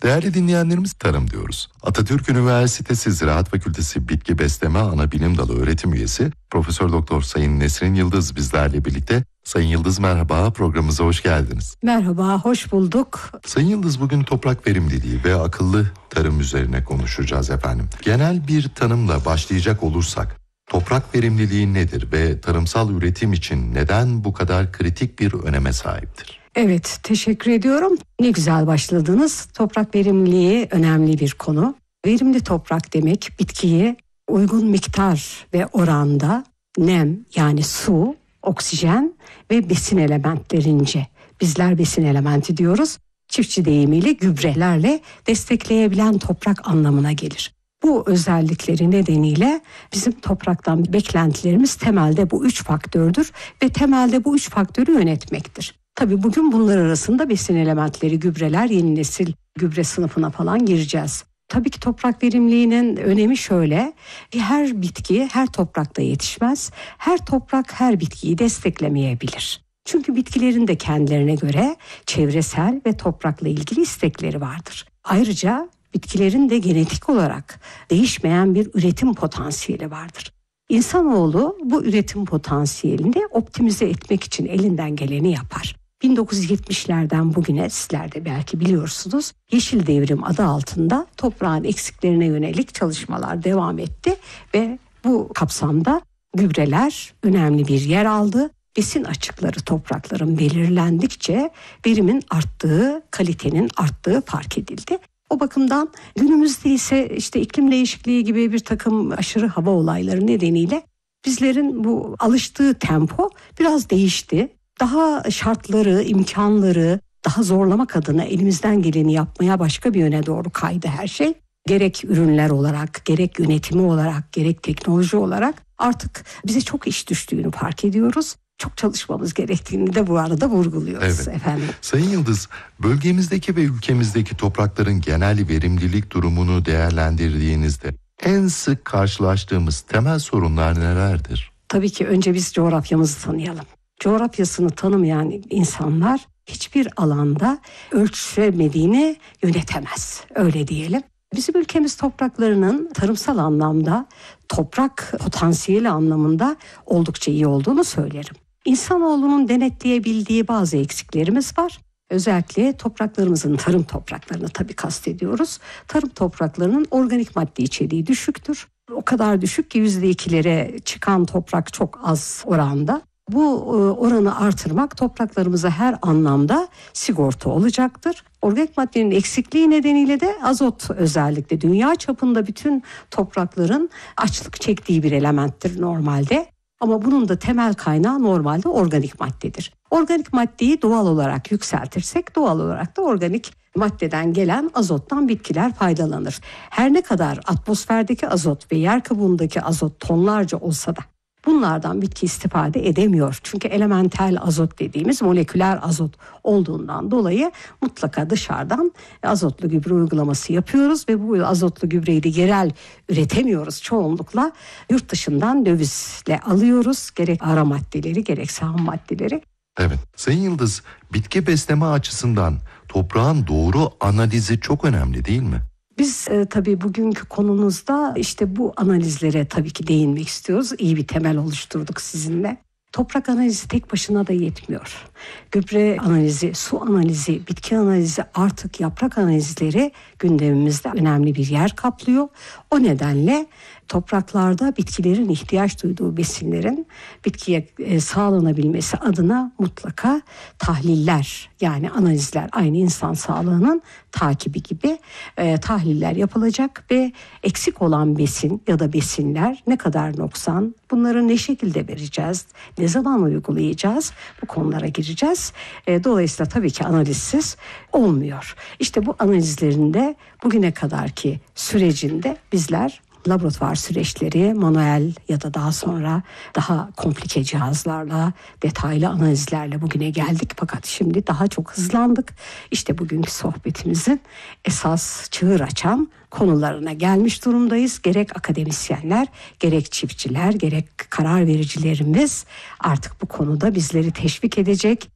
Değerli dinleyenlerimiz, tarım diyoruz. Atatürk Üniversitesi Ziraat Fakültesi Bitki Besleme Anabilim Dalı öğretim üyesi Profesör Doktor Sayın Nesrin Yıldız bizlerle birlikte. Sayın Yıldız merhaba, programımıza hoş geldiniz. Merhaba, hoş bulduk. Sayın Yıldız, bugün toprak verimliliği ve akıllı tarım üzerine konuşacağız efendim. Genel bir tanımla başlayacak olursak, toprak verimliliği nedir ve tarımsal üretim için neden bu kadar kritik bir öneme sahiptir? Evet, teşekkür ediyorum. Ne güzel başladınız. Toprak verimliliği önemli bir konu. Verimli toprak demek bitkiye uygun miktar ve oranda nem, yani su, oksijen ve besin elementlerince, bizler besin elementi diyoruz, çiftçi deyimiyle gübrelerle destekleyebilen toprak anlamına gelir. Bu özellikleri nedeniyle bizim topraktan beklentilerimiz temelde bu 3 faktördür ve temelde bu 3 faktörü yönetmektir. Tabii bugün bunlar arasında besin elementleri, gübreler, yeni nesil gübre sınıfına falan gireceğiz. Tabii ki toprak verimliliğinin önemi şöyle: her bitki her toprakta yetişmez. Her toprak her bitkiyi desteklemeyebilir. Çünkü bitkilerin de kendilerine göre çevresel ve toprakla ilgili istekleri vardır. Ayrıca bitkilerin de genetik olarak değişmeyen bir üretim potansiyeli vardır. İnsanoğlu bu üretim potansiyelini optimize etmek için elinden geleni yapar. 1970'lerden bugüne, sizler de belki biliyorsunuz, Yeşil Devrim adı altında toprağın eksiklerine yönelik çalışmalar devam etti ve bu kapsamda gübreler önemli bir yer aldı. Besin açıkları toprakların belirlendikçe verimin arttığı, kalitenin arttığı fark edildi. O bakımdan günümüzde ise işte iklim değişikliği gibi bir takım aşırı hava olayları nedeniyle bizlerin bu alıştığı tempo biraz değişti. Daha şartları, imkanları daha zorlamak adına elimizden geleni yapmaya başka bir yöne doğru kaydı her şey. Gerek ürünler olarak, gerek yönetimi olarak, gerek teknoloji olarak artık bize çok iş düştüğünü fark ediyoruz. Çok çalışmamız gerektiğini de bu arada vurguluyoruz efendim. Sayın Yıldız, bölgemizdeki ve ülkemizdeki toprakların genel verimlilik durumunu değerlendirdiğinizde en sık karşılaştığımız temel sorunlar nelerdir? Tabii ki önce biz coğrafyamızı tanıyalım. Coğrafyasını tanımayan insanlar hiçbir alanda ölçemediğini yönetemez, öyle diyelim. Bizim ülkemiz topraklarının tarımsal anlamda, toprak potansiyeli anlamında oldukça iyi olduğunu söylerim. İnsanoğlunun denetleyebildiği bazı eksiklerimiz var. Özellikle topraklarımızın, tarım topraklarını tabii kastediyoruz. Tarım topraklarının organik madde içeriği düşüktür. O kadar düşük ki %2'lere çıkan toprak çok az oranda. Bu oranı artırmak topraklarımıza her anlamda sigorta olacaktır. Organik maddenin eksikliği nedeniyle de azot özellikle dünya çapında bütün toprakların açlık çektiği bir elementtir normalde. Ama bunun da temel kaynağı normalde organik maddedir. Organik maddeyi doğal olarak yükseltirsek doğal olarak da organik maddeden gelen azottan bitkiler faydalanır. Her ne kadar atmosferdeki azot ve yer kabuğundaki azot tonlarca olsa da bunlardan bitki istifade edemiyor. Çünkü elementel azot dediğimiz moleküler azot olduğundan dolayı mutlaka dışarıdan azotlu gübre uygulaması yapıyoruz ve bu azotlu gübreyi de yerel üretemiyoruz. Çoğunlukla yurt dışından dövizle alıyoruz. Gerek ara maddeleri gerekse ham maddeleri. Evet. Sayın Yıldız, bitki besleme açısından toprağın doğru analizi çok önemli değil mi? Biz tabii bugünkü konumuzda işte bu analizlere tabii ki değinmek istiyoruz. İyi bir temel oluşturduk sizinle. Toprak analizi tek başına da yetmiyor. Gübre analizi, su analizi, bitki analizi, artık yaprak analizleri gündemimizde önemli bir yer kaplıyor. O nedenle topraklarda bitkilerin ihtiyaç duyduğu besinlerin bitkiye sağlanabilmesi adına mutlaka tahliller, yani analizler, aynı insan sağlığının takibi gibi tahliller yapılacak ve eksik olan besin ya da besinler ne kadar noksan, bunları ne şekilde vereceğiz, ne zaman uygulayacağız, bu konulara gireceğiz. Dolayısıyla tabii ki analizsiz olmuyor. İşte bu analizlerinde bugüne kadarki sürecinde bizler laboratuvar süreçleri, manuel ya da daha sonra daha komplike cihazlarla, detaylı analizlerle bugüne geldik. Fakat şimdi daha çok hızlandık. İşte bugünkü sohbetimizin esas çığır açan konularına gelmiş durumdayız. Gerek akademisyenler, gerek çiftçiler, gerek karar vericilerimiz artık bu konuda bizleri teşvik edecek,